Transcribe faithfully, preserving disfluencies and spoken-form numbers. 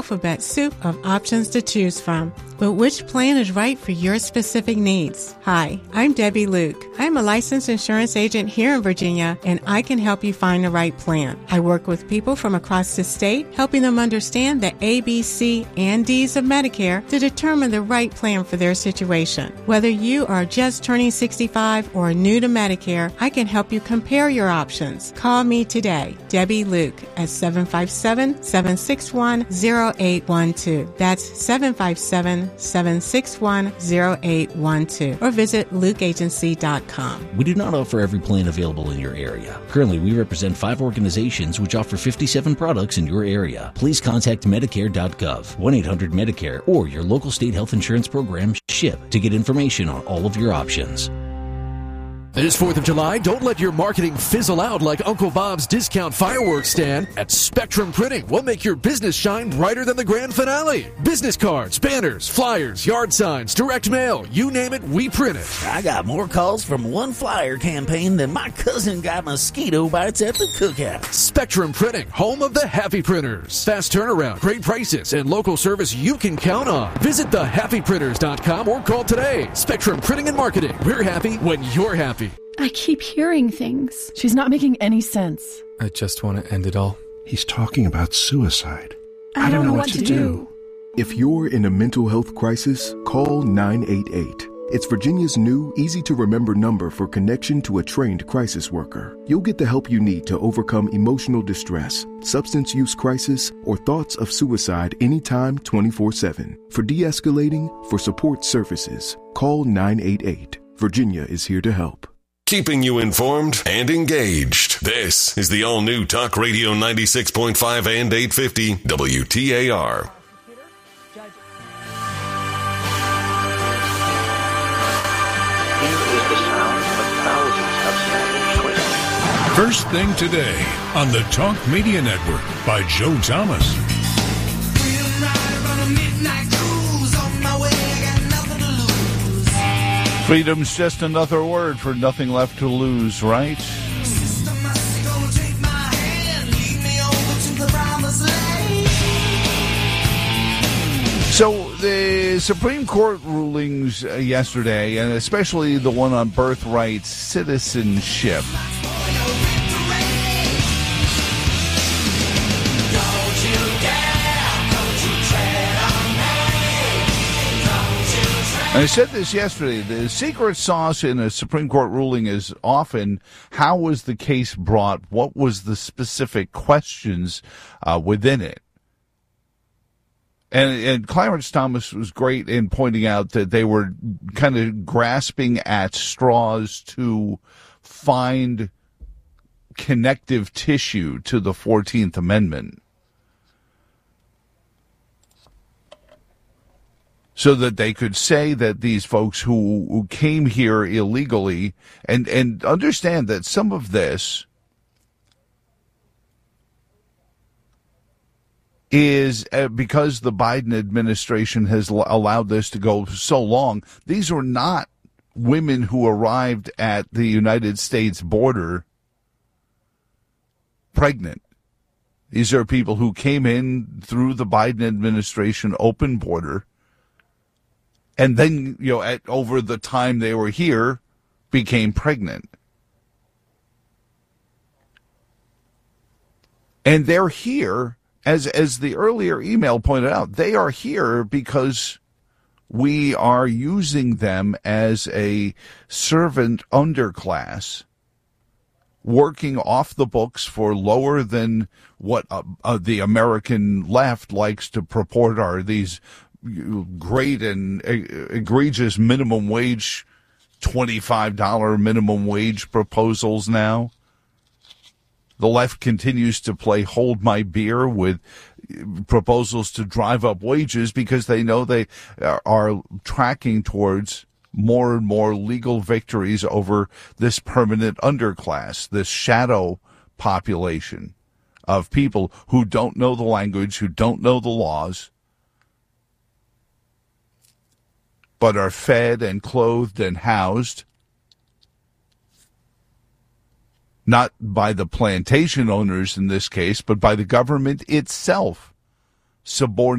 alphabet soup of options to choose from. But which plan is right for your specific needs? Hi, I'm Debbie Luke. I'm a licensed insurance agent here in Virginia, and I can help you find the right plan. I work with people from across the state, helping them understand the A, B, C, and D's of Medicare to determine the right plan for their situation. Whether you are just turning sixty-five or new to Medicare, I can help you compare your options. Call me today, Debbie Luke, at seven five seven, seven six one, zero eight one two. That's seven five seven, seven six one, zero eight one two. Or visit luke agency dot com. We do not offer every plan available in your area. Currently, we represent five organizations which offer fifty-seven products in your area. Please contact Medicare dot gov, one eight hundred Medicare, or your local state health insurance program, SHIP, to get information on all of your options. This fourth of July, don't let your marketing fizzle out like Uncle Bob's discount fireworks stand. At Spectrum Printing, we'll make your business shine brighter than the grand finale. Business cards, banners, flyers, yard signs, direct mail, you name it, we print it. I got more calls from one flyer campaign than my cousin got mosquito bites at the cookout. Spectrum Printing, home of the happy printers. Fast turnaround, great prices, and local service you can count on. Visit the happy printers dot com or call today. Spectrum Printing and Marketing. We're happy when you're happy. I keep hearing things. She's not making any sense. I just want to end it all. He's talking about suicide. I, I don't, don't know, know what, what to do. do. If you're in a mental health crisis, call nine eight eight. It's Virginia's new, easy-to-remember number for connection to a trained crisis worker. You'll get the help you need to overcome emotional distress, substance use crisis, or thoughts of suicide anytime, twenty-four seven. For de-escalating, for support services, call nine eight eight. Virginia is here to help. Keeping you informed and engaged. This is the all-new Talk Radio ninety-six point five and eight fifty W T A R. First thing today on the Talk Media Network by Joe Thomas. Freedom's just another word for nothing left to lose, right? So the Supreme Court rulings yesterday, and especially the one on birthright citizenship, I said this yesterday, the secret sauce in a Supreme Court ruling is often how was the case brought, what was the specific questions uh, within it. And, and Clarence Thomas was great in pointing out that they were kind of grasping at straws to find connective tissue to the fourteenth Amendment, so that they could say that these folks who, who came here illegally, and, and understand that some of this is uh, because the Biden administration has l- allowed this to go so long. These are not women who arrived at the United States border pregnant. These are people who came in through the Biden administration open border, and then, you know, at, over the time they were here, became pregnant. And they're here, as as the earlier email pointed out, they are here because we are using them as a servant underclass, working off the books for lower than what uh, uh, the American left likes to purport are these great and egregious minimum wage, twenty-five dollars minimum wage proposals now. The left continues to play hold my beer with proposals to drive up wages because they know they are tracking towards more and more legal victories over this permanent underclass, this shadow population of people who don't know the language, who don't know the laws, but are fed and clothed and housed, not by the plantation owners in this case, but by the government itself, subordinate